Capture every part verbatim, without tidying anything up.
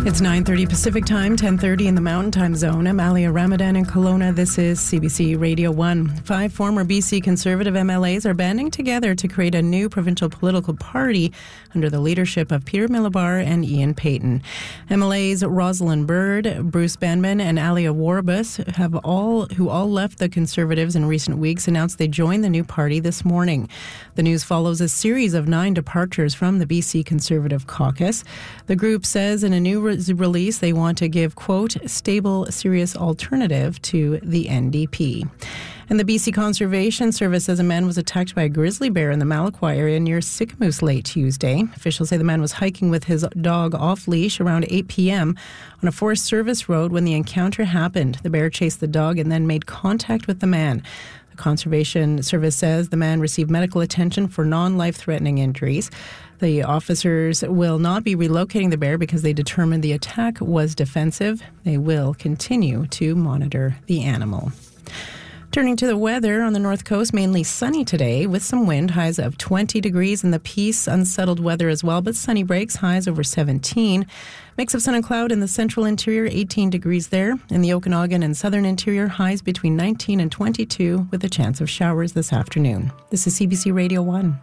It's nine thirty Pacific Time, ten thirty in the Mountain Time Zone. I'm Alia Ramadan in Kelowna. This is C B C Radio one. Five former B C Conservative M L As are banding together to create a new provincial political party under the leadership of Peter Milobar and Ian Payton. M L As Rosalind Bird, Bruce Banman, and Alia Warbus, have all who all left the Conservatives in recent weeks, announced they joined the new party this morning. The news follows a series of nine departures from the B C Conservative caucus. The group says in a new re- release they want to give, quote, stable, serious alternative to the N D P. And the B C Conservation Service says a man was attacked by a grizzly bear in the Malacqua area near Sicamous late Tuesday. Officials say the man was hiking with his dog off-leash around eight p.m. on a Forest Service road when the encounter happened. The bear chased the dog and then made contact with the man. The Conservation Service says the man received medical attention for non-life-threatening injuries. The officers will not be relocating the bear because they determined the attack was defensive. They will continue to monitor the animal. Turning to the weather on the north coast, mainly sunny today with some wind, highs of twenty degrees in the Peace, unsettled weather as well, but sunny breaks, highs over seventeen. Mix of sun and cloud in the central interior, eighteen degrees there. In the Okanagan and southern interior, highs between nineteen and twenty-two with a chance of showers this afternoon. This is C B C Radio one.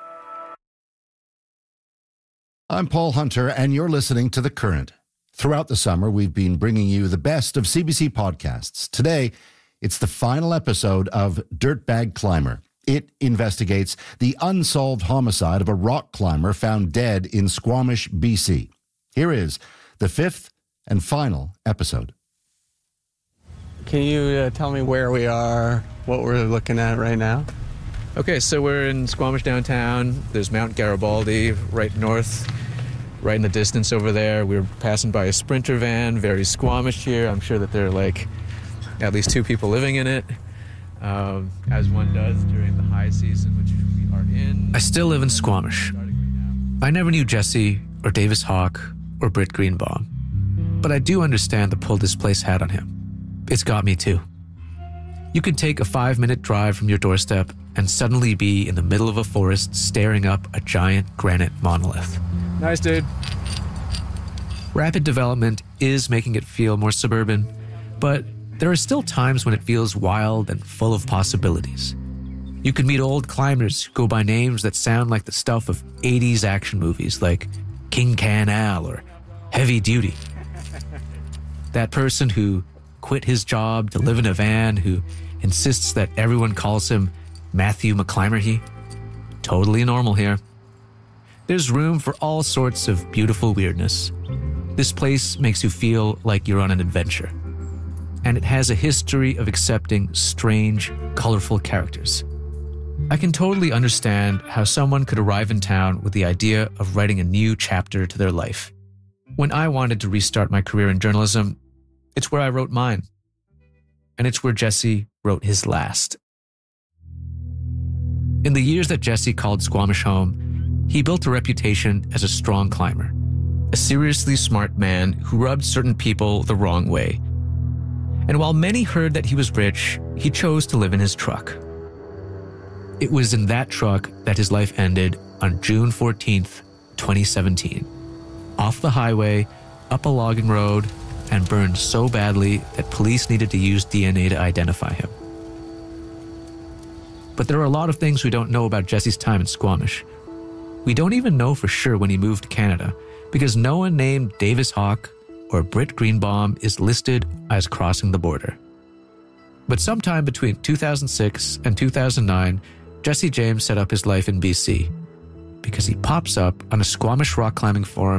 I'm Paul Hunter, and you're listening to The Current. Throughout the summer, we've been bringing you the best of C B C podcasts. Today, it's the final episode of Dirtbag Climber. It investigates the unsolved homicide of a rock climber found dead in Squamish, B C. Here is the fifth and final episode. Can you uh, tell me where we are, what we're looking at right now? Okay, so we're in Squamish downtown. There's Mount Garibaldi right north, right in the distance over there. We're passing by a Sprinter van, very Squamish here. I'm sure that there are like at least two people living in it, um, as one does during the high season, which we are in. I still live in Squamish. I never knew Jesse or Davis Hawk or Britt Greenbaum, but I do understand the pull this place had on him. It's got me too. You can take a five-minute drive from your doorstep and suddenly be in the middle of a forest staring up a giant granite monolith. Nice, dude. Rapid development is making it feel more suburban, but there are still times when it feels wild and full of possibilities. You can meet old climbers who go by names that sound like the stuff of eighties action movies like King Can Al or Heavy Duty. That person who quit his job to live in a van, who insists that everyone calls him Matthew McClimerhy. Totally normal here. There's room for all sorts of beautiful weirdness. This place makes you feel like you're on an adventure. And it has a history of accepting strange, colorful characters. I can totally understand how someone could arrive in town with the idea of writing a new chapter to their life. When I wanted to restart my career in journalism, it's where I wrote mine. And it's where Jesse wrote his last. In the years that Jesse called Squamish home, he built a reputation as a strong climber, a seriously smart man who rubbed certain people the wrong way. And while many heard that he was rich, he chose to live in his truck. It was in that truck that his life ended on June fourteenth, twenty seventeen. Off the highway, up a logging road, and burned so badly that police needed to use D N A to identify him. But there are a lot of things we don't know about Jesse's time in Squamish. We don't even know for sure when he moved to Canada, because no one named Davis Hawk or Britt Greenbaum is listed as crossing the border. But sometime between two thousand six and two thousand nine, Jesse James set up his life in B C because he pops up on a Squamish rock climbing forum